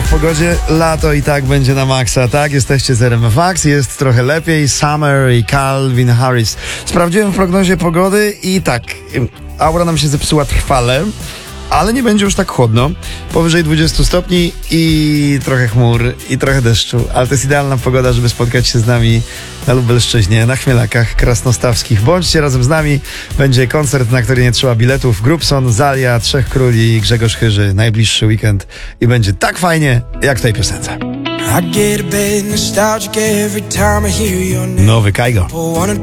w pogodzie, lato i tak będzie na maksa, tak? Jesteście z RMF Max, jest trochę lepiej, Summer i Calvin Harris. Sprawdziłem w prognozie pogody i tak, aura nam się zepsuła trwale, ale nie będzie już tak chłodno. Powyżej 20 stopni i trochę chmur i trochę deszczu, ale to jest idealna pogoda, żeby spotkać się z nami na Lubelszczyźnie, na Chmielakach Krasnostawskich. Bądźcie razem z nami, będzie koncert, na który nie trzeba biletów. Grupson, Zalia, Trzech Króli, Grzegorz Chyży, najbliższy weekend i będzie tak fajnie, jak w tej piosence. Nowy Kaigo.